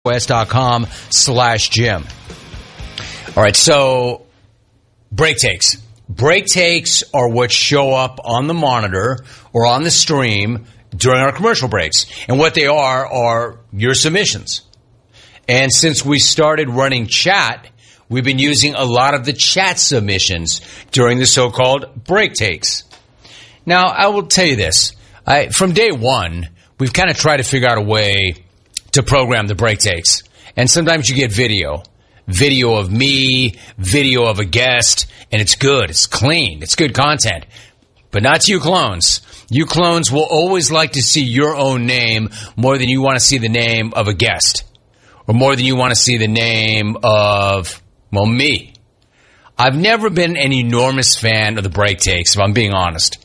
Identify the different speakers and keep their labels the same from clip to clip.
Speaker 1: west.com/Jim. All right, so break takes. Break takes are what show up on the monitor or on the stream during our commercial breaks. And what they are your submissions. And since we started running chat, we've been using a lot of the chat submissions during the so-called break takes. Now, I will tell you this. From day one, we've kind of tried to figure out a way to program the break takes. And sometimes you get video of me, video of a guest, and it's good. It's clean. It's good content. But not to you clones. You clones will always like to see your own name more than you want to see the name of a guest. Or more than you want to see the name of, well, me. I've never been an enormous fan of the break takes, if I'm being honest.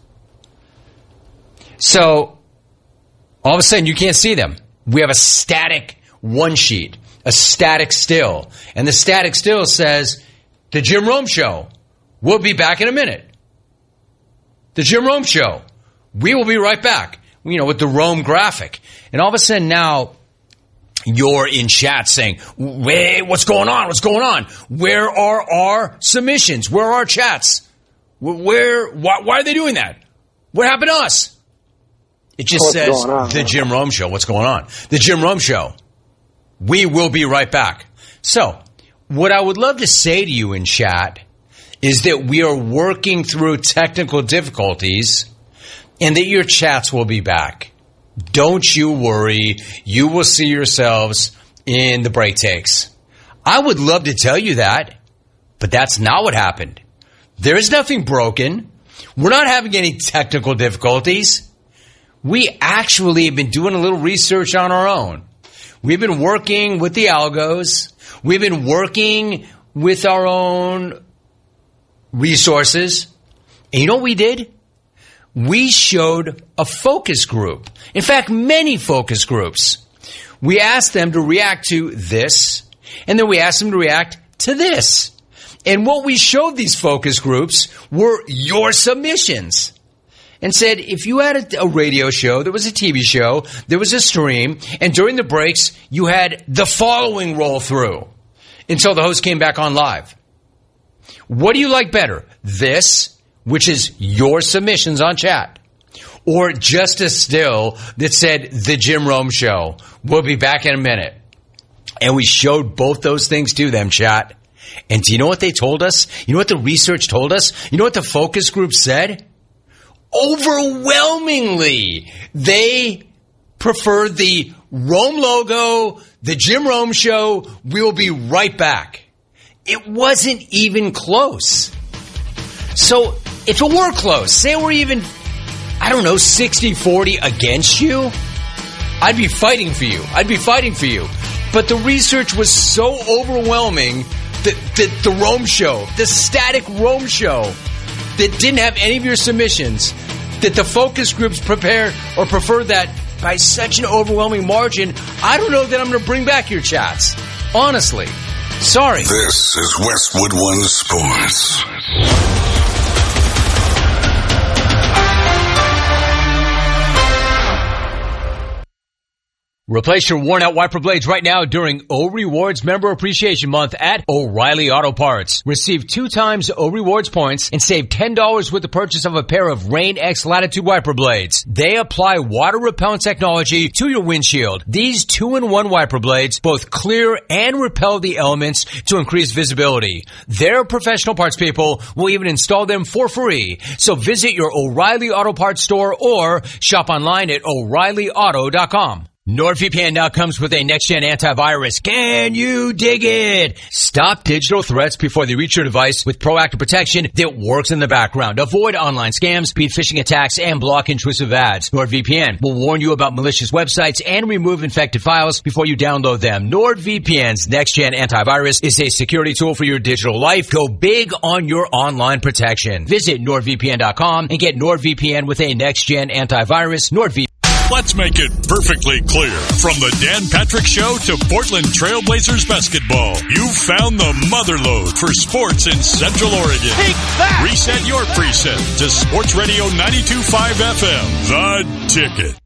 Speaker 1: So, all of a sudden, you can't see them. We have a static one sheet, a static still. And the static still says, The Jim Rome Show. We'll be back in a minute. The Jim Rome Show. We will be right back. You know, with the Rome graphic. And all of a sudden now, you're in chat saying, wait, what's going on? What's going on? Where are our submissions? Where are our chats? Why are they doing that? What happened to us? It just says, The Jim Rome Show. What's going on? The Jim Rome Show. We will be right back. So, what I would love to say to you in chat is that we are working through technical difficulties and that your chats will be back. Don't you worry. You will see yourselves in the break takes. I would love to tell you that, but that's not what happened. There is nothing broken. We're not having any technical difficulties. We actually have been doing a little research on our own. We've been working with the algos. We've been working with our own resources. And you know what we did? We showed a focus group. In fact, many focus groups. We asked them to react to this, and then we asked them to react to this. And what we showed these focus groups were your submissions. And said, if you had a radio show, there was a TV show, there was a stream, and during the breaks, you had the following roll through until the host came back on live. What do you like better? This, which is your submissions on chat, or just a still that said, The Jim Rome Show. We'll be back in a minute. And we showed both those things to them, chat. And do you know what they told us? You know what the research told us? You know what the focus group said? Overwhelmingly, they prefer the Rome logo, the Jim Rome Show. We will be right back. It wasn't even close. So if it were close, say we're even, 60-40 against you, I'd be fighting for you. But the research was so overwhelming that the Rome Show, the static Rome Show, that didn't have any of your submissions, that the focus groups prefer that by such an overwhelming margin, I don't know that I'm going to bring back your chats. Honestly. Sorry.
Speaker 2: This is Westwood One Sports.
Speaker 1: Replace your worn-out wiper blades right now during O Rewards Member Appreciation Month at O'Reilly Auto Parts. Receive 2 times O Rewards points and save $10 with the purchase of a pair of Rain X Latitude wiper blades. They apply water-repellent technology to your windshield. These 2-in-1 wiper blades both clear and repel the elements to increase visibility. Their professional parts people will even install them for free. So visit your O'Reilly Auto Parts store or shop online at O'ReillyAuto.com. NordVPN now comes with a next-gen antivirus. Can you dig it? Stop digital threats before they reach your device with proactive protection that works in the background. Avoid online scams, beat phishing attacks, and block intrusive ads. NordVPN will warn you about malicious websites and remove infected files before you download them. NordVPN's next-gen antivirus is a security tool for your digital life. Go big on your online protection. Visit NordVPN.com and get NordVPN with a next-gen antivirus. NordVPN.
Speaker 3: Let's make it perfectly clear. From the Dan Patrick Show to Portland Trailblazers basketball, you've found the motherlode for sports in Central Oregon.
Speaker 4: Take that!
Speaker 3: Reset your preset to Sports Radio 92.5 FM. The Ticket.